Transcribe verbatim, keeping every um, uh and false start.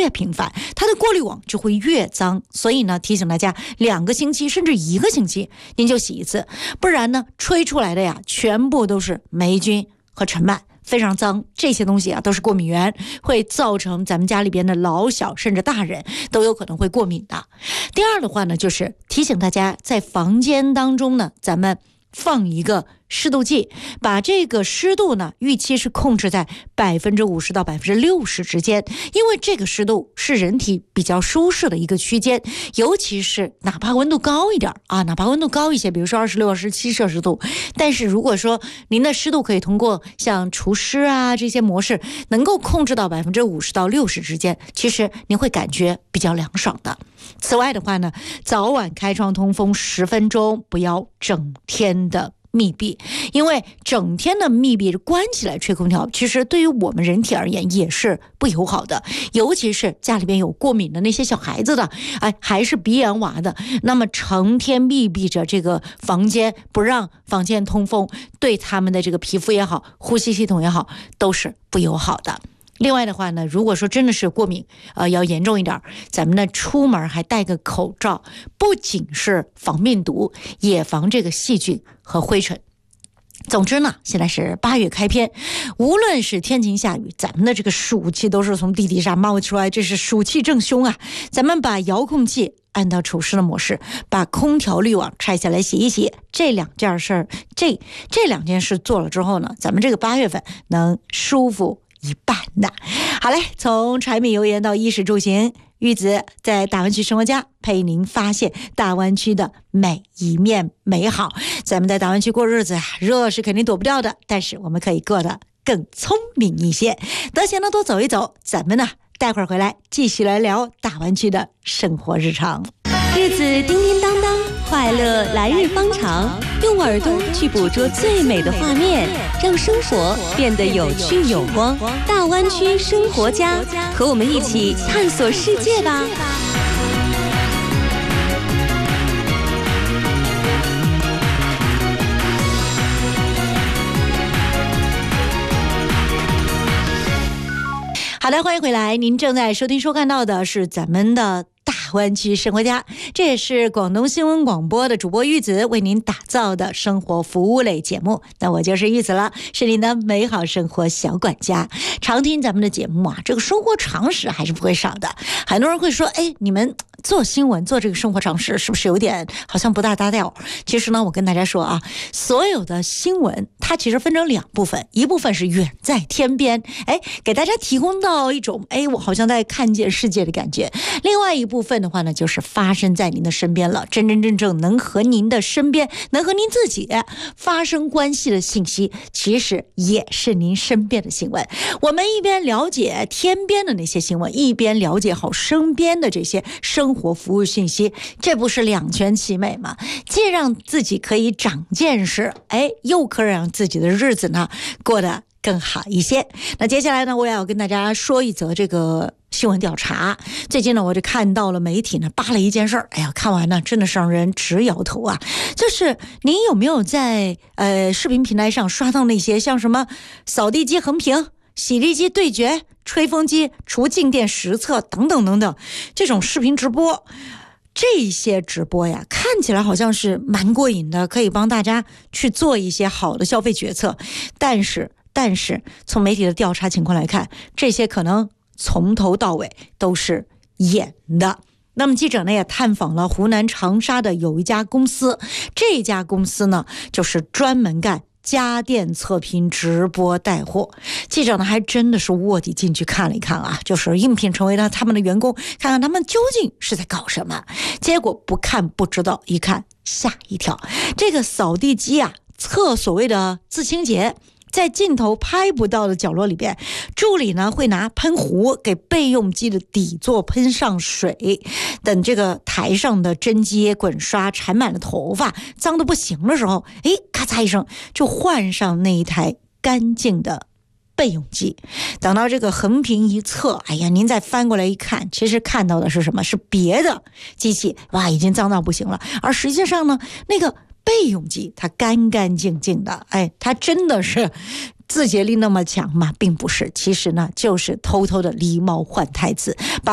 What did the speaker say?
越频繁，它的过滤网就会越脏。所以呢，提醒大家两个星期甚至一个星期您就洗一次，不然呢吹出来的呀全部都是霉菌和尘螨，非常脏。这些东西啊都是过敏源，会造成咱们家里边的老小甚至大人都有可能会过敏的。第二的话呢，就是提醒大家在房间当中呢，咱们放一个湿度计，把这个湿度呢预期是控制在百分之五十到百分之六十之间，因为这个湿度是人体比较舒适的一个区间，尤其是哪怕温度高一点啊，哪怕温度高一些，比如说二十六、二十七摄氏度，但是如果说您的湿度可以通过像除湿啊这些模式能够控制到百分之五十到六十之间，其实您会感觉比较凉爽的。此外的话呢，早晚开窗通风十分钟，不要整天的密闭，因为整天的密闭关起来吹空调，其实对于我们人体而言也是不友好的，尤其是家里边有过敏的那些小孩子的，哎，还是鼻炎娃的，那么成天密闭着这个房间，不让房间通风，对他们的这个皮肤也好，呼吸系统也好，都是不友好的。另外的话呢，如果说真的是过敏，呃，要严重一点，咱们呢出门还戴个口罩，不仅是防病毒，也防这个细菌和灰尘。总之呢，现在是八月开篇，无论是天晴下雨，咱们的这个暑气都是从地底下冒出来，这是暑气正凶啊！咱们把遥控器按到除湿的模式，把空调滤网拆下来洗一洗，这两件事儿，这这两件事做了之后呢，咱们这个八月份能舒服一半的。好嘞，从柴米油盐到衣食住行，玉子在大湾区生活家陪您发现大湾区的每一面美好。咱们在大湾区过日子，热是肯定躲不掉的，但是我们可以过得更聪明一些，得闲了多走一走。咱们呢待会儿回来继续来聊大湾区的生活日常。 日子叮叮当当，快乐来日方长，用耳朵去捕捉最美的画面，让生活变得有趣有光。大湾区生活家，和我们一起探索世界吧。 好的，欢迎回来，您正在收听收看到的是咱们的大湾区生活家，这也是广东新闻广播的主播玉子为您打造的生活服务类节目。那我就是玉子了，是您的美好生活小管家。常听咱们的节目啊，这个生活常识还是不会少的。很多人会说，哎，你们做新闻做这个生活常识是不是有点好像不大搭调？其实呢，我跟大家说啊，所有的新闻它其实分成两部分，一部分是远在天边，哎，给大家提供到一种哎，我好像在看见世界的感觉；另外一部分的话呢，就是发生在您的身边了，真真正正能和您的身边，能和您自己发生关系的信息，其实也是您身边的新闻。我们一边了解天边的那些新闻，一边了解好身边的这些生活服务信息，这不是两全其美吗？既让自己可以长见识，哎，又可以让自己的日子呢过得更好一些。那接下来呢，我也要跟大家说一则这个新闻调查。最近呢，我就看到了媒体呢扒了一件事儿，哎呀，看完呢真的是让人直摇头啊！就是您有没有在呃视频平台上刷到那些像什么扫地机横屏、洗地机对决、吹风机除静电实测等等等等这种视频直播？这些直播呀，看起来好像是蛮过瘾的，可以帮大家去做一些好的消费决策。但是，但是从媒体的调查情况来看，这些可能从头到尾都是演的。那么记者呢也探访了湖南长沙的有一家公司，这家公司呢就是专门干家电测评直播带货。记者呢还真的是卧底进去看了一看啊，就是应聘成为了他们的员工，看看他们究竟是在搞什么。结果不看不知道，一看吓一跳。这个扫地机啊，测所谓的自清洁，在镜头拍不到的角落里边，助理呢会拿喷壶给备用机的底座喷上水，等这个台上的针接滚刷缠满了头发，脏得不行的时候，诶，咔嚓一声就换上那一台干净的备用机。等到这个横屏一测，哎呀，您再翻过来一看，其实看到的是什么？是别的机器，哇，已经脏到不行了。而实际上呢，那个备用机它干干净净的，哎，它真的是自洁力那么强吗？并不是，其实呢就是偷偷的狸猫换太子，把